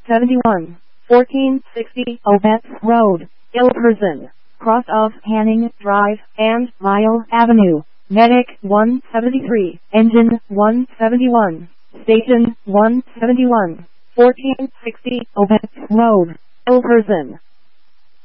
171, 1460 Obetz Road, Ilperson, cross of Hanning Drive and Mile Avenue. Medic 173, Engine 171, Station 171, 1460 Obetz Road, Ilperson.